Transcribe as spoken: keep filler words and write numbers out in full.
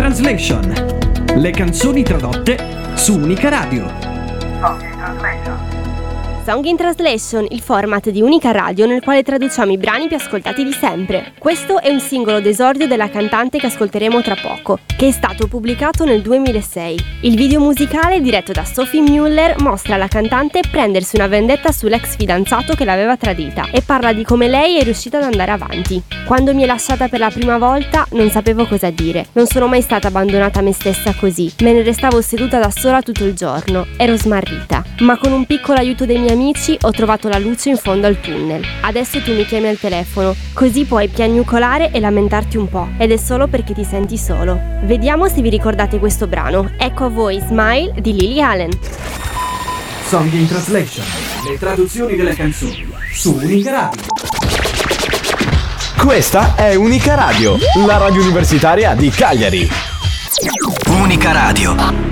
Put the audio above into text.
Translation. Le canzoni tradotte su Unica Radio. Song in Translation, il format di Unica Radio nel quale traduciamo i brani più ascoltati di sempre. Questo è un singolo d'esordio della cantante che ascolteremo tra poco, che è stato pubblicato nel duemilasei. Il video musicale, diretto da Sophie Muller, mostra la cantante prendersi una vendetta sull'ex fidanzato che l'aveva tradita e parla di come lei è riuscita ad andare avanti. Quando mi è lasciata per la prima volta non sapevo cosa dire. Non sono mai stata abbandonata a me stessa così. Me ne restavo seduta da sola tutto il giorno. Ero smarrita. Ma con un piccolo aiuto dei miei amici ho trovato la luce in fondo al tunnel. Adesso tu mi chiami al telefono, così puoi piagnucolare e lamentarti un po', ed è solo perché ti senti solo. Vediamo se vi ricordate questo brano. Ecco a voi Smile di Lily Allen. Song in Translation. Le traduzioni delle canzoni su Unica Radio. Questa è Unica Radio, la radio universitaria di Cagliari. Unica Radio.